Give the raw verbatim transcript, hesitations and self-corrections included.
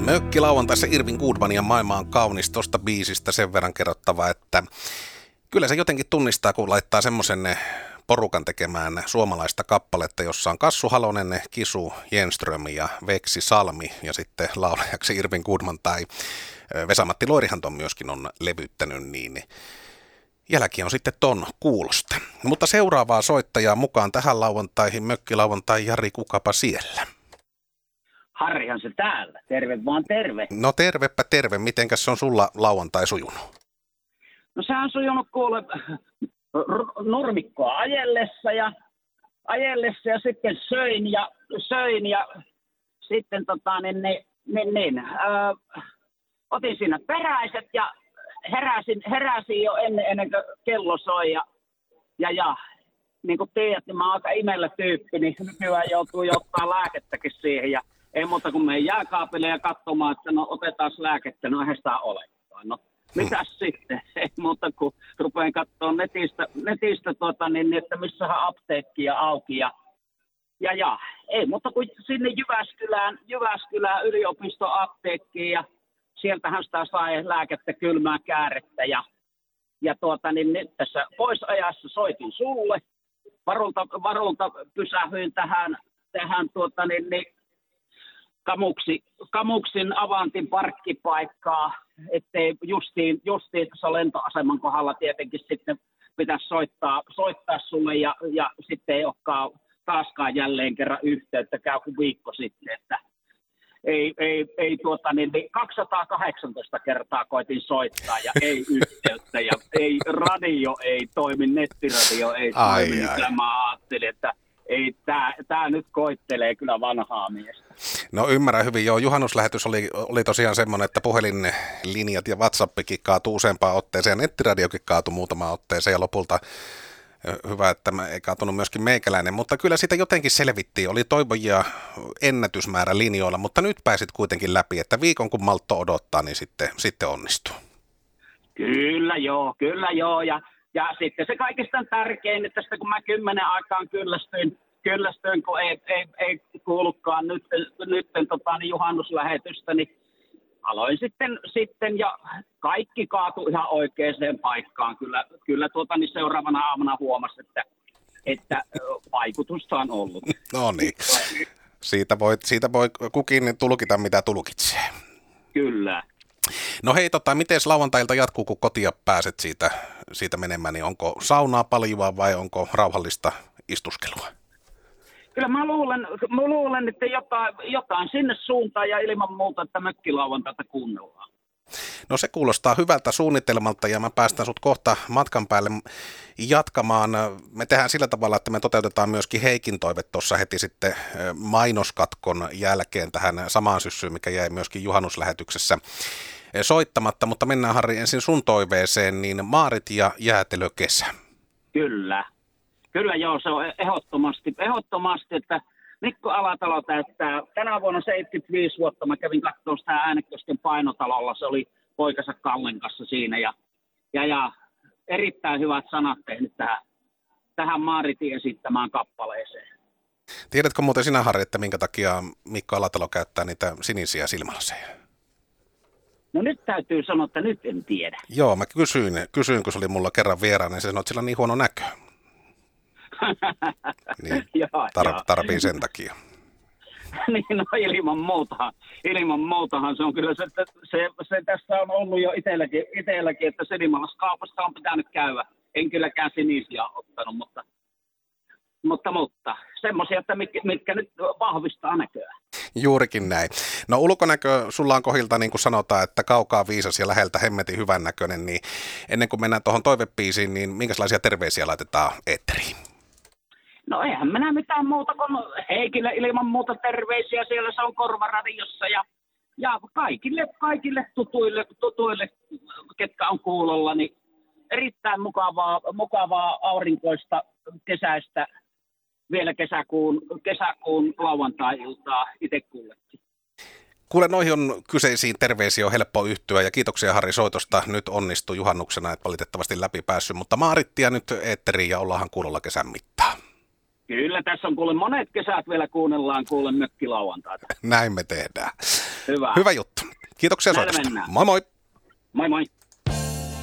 Mökkilauantaissa Irvin Goodman ja Maailma on kaunis, tosta biisistä sen verran kerrottava, että kyllä se jotenkin tunnistaa, kun laittaa semmoisen porukan tekemään suomalaista kappaletta, jossa on Kassu Halonen, Kisu Jenström ja Veksi Salmi ja sitten laulajaksi Irvin Goodman tai Vesa-Matti Loirihan ton myöskin on levyttänyt, niin jälki on sitten ton kuulosta. Mutta seuraavaa soittajaa mukaan tähän lauantaihin, Mökkilauantai Jari, kukapa siellä? Harrihan se täällä. Terve vaan terve. No tervepä terve. Mitenkäs se on sulla lauantai sujunut? No se on sujunut kuule nurmikkoa ajellessa ja, ajellessa ja sitten söin ja, söin ja sitten tota, niin, niin, niin, niin, äh, otin siinä peräiset ja heräsin, heräsin jo ennen, ennen kuin kello soi ja, ja, ja niin kuin tiedät, niin mä oon aika imellä tyyppi, niin nykyään joutuu jo ottaa lääkettäkin siihen ja ei muuta kuin menen jääkaapille ja katsomaan, että no otetaan lääkettä, no eihän sitä ole. No mitäs hmm. sitten? Ei muuta kuin rupean katsomaan netistä, netistä tuota, niin, että missähän apteekkia auki ja, ja, ja ei muuta kuin sinne Jyväskylään, Jyväskylään yliopistoapteekkiin ja sieltähän sitä sai lääkettä, kylmää käärettä ja, ja tuota, niin nyt tässä poisajassa soitin sulle. Varulta, varulta pysähyin tähän, tähän tuota, niin, niin, Kamuksi, Kamuksin Avantin parkkipaikkaa, ettei justiin, justiin tässä lentoaseman kohdalla tietenkin sitten pitäisi soittaa, soittaa sulle ja, ja sitten ei olekaan taaskaan jälleen kerran yhteyttä, käy kuin viikko sitten, että ei, ei, ei tuota, niin kaksisataakahdeksantoista kertaa koitin soittaa ja ei yhteyttä ja ei radio ei toimi, nettiradio ei ai, toimi, ai. Kyllä mä ajattelin, että ei, tää, tää nyt koittelee kyllä vanhaa miestä. No ymmärrän hyvin, joo. Juhannuslähetys oli, oli tosiaan semmoinen, että puhelinlinjat ja WhatsAppikin kaatui useampaan otteeseen ja nettiradiokin kaatui muutamaan otteeseen ja lopulta hyvä, että ei kaatunut myöskin meikäläinen, mutta kyllä siitä jotenkin selvittiin. Oli toivojia ennätysmäärä linjoilla, mutta nyt pääsit kuitenkin läpi, että viikon kun maltto odottaa, niin sitten, sitten onnistuu. Kyllä joo, kyllä joo ja Ja sitten se kaikista tärkein, että tästä kun mä kymmenen aikaan kyllästyin, kyllästyin kun ei, ei, ei kuulukaan nyt, nyt tota, niin juhannuslähetystä, niin aloin sitten, sitten ja kaikki kaatui ihan oikeaan paikkaan. Kyllä, kyllä tuota, niin seuraavana aamuna huomasi, että, että vaikutusta on ollut. No niin, siitä voi, siitä voi kukin tulkita mitä tulkitsee. Kyllä. No hei, tota, miten lauantailta jatkuu, kun kotia pääset siitä, siitä menemään, niin onko saunaa paljoa vai onko rauhallista istuskelua? Kyllä mä luulen, mä luulen että jotain, jotain sinne suuntaan ja ilman muuta, että mökkilauantailta kuunnellaan. No se kuulostaa hyvältä suunnitelmalta ja mä päästän sut kohta matkan päälle jatkamaan. Me tehdään sillä tavalla, että me toteutetaan myöskin Heikin toive tuossa heti sitten mainoskatkon jälkeen tähän samaan syssyyn, mikä jäi myöskin juhannuslähetyksessä soittamatta, mutta mennään Harri ensin sun toiveeseen, niin Maarit ja jäätelö kesä. Kyllä, kyllä joo, se on ehdottomasti, ehdottomasti että Mikko Alatalo täyttää tänä vuonna seitsemänkymmentäviisi vuotta. Mä kävin katsomaan sitä Äänekosken painotalolla. Se oli poikansa Kallen kanssa siinä. Ja, ja, ja erittäin hyvät sanat tehnyt tähän, tähän Maaritin esittämään kappaleeseen. Tiedätkö muuten sinä, Harri, että minkä takia Mikko Alatalo käyttää niitä sinisiä silmälaseja? No nyt täytyy sanoa, että nyt en tiedä. Joo, mä kysyin, kysyin kun se oli mulla kerran vieraan, niin se sanoi, että sillä on niin huono näkö. Niin, tar- tarvii sen takia. Niin, no ilman muutahan, ilman muutahan se on kyllä, se, se, se tässä on ollut jo itselläkin, itselläkin että sinimalaiskaupassa on pitänyt käydä. En kylläkään sinisiä ottanut, mutta, mutta, mutta semmoisia, että mitkä, mitkä nyt vahvistaa näköä. Juurikin näin. No ulkonäkö, sulla on kohdilta niin kuin sanotaan, että kaukaa viisas ja läheltä hemmetin hyvän näköinen, niin ennen kuin mennään tuohon toivepiisiin, niin minkälaisia terveisiä laitetaan eetteriin? No eihän minä mitään muuta kuin Heikille ilman muuta terveisiä, siellä se on Korvaradiossa ja, ja kaikille, kaikille tutuille, tutuille, ketkä on kuulolla, niin erittäin mukavaa, mukavaa aurinkoista kesäistä vielä kesäkuun, kesäkuun lauantai-iltaa itse kullekin. Kuule, noihin on kyseisiin terveisiin on helppo yhtyä ja kiitoksia Harri soitosta. Nyt onnistui juhannuksena, et valitettavasti läpi päässyt, mutta Maarittia nyt eetteriin ja ollaanhan kuulolla kesän mittaan. Kyllä, tässä on kuule monet kesät vielä kuunnellaan kuule mökkilauantaita. Näin me tehdään. Hyvä. Hyvä juttu. Kiitoksia Näillä soitosta. mennään. Moi moi. Moi moi.